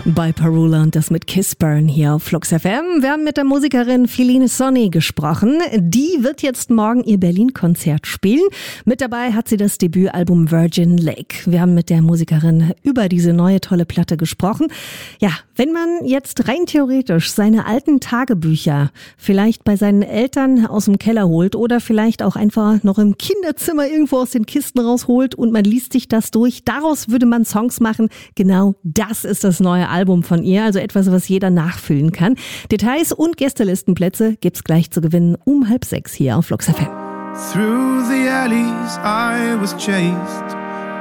Bei Parula und das mit Kiss Burn hier auf Flux FM. Wir haben mit der Musikerin Feline Sonny gesprochen. Die wird jetzt morgen ihr Berlin-Konzert spielen. Mit dabei hat sie das Debütalbum Virgin Lake. Wir haben mit der Musikerin über diese neue tolle Platte gesprochen. Ja, wenn man jetzt rein theoretisch seine alten Tagebücher vielleicht bei seinen Eltern aus dem Keller holt oder vielleicht auch einfach noch im Kinderzimmer irgendwo aus den Kisten rausholt und man liest sich das durch, daraus würde man Songs machen. Genau das ist das neue Album von ihr, also etwas, was jeder nachfühlen kann. Details und Gästelistenplätze gibt's gleich zu gewinnen um 5:30 hier auf Flux FM. Through the alleys I was chased.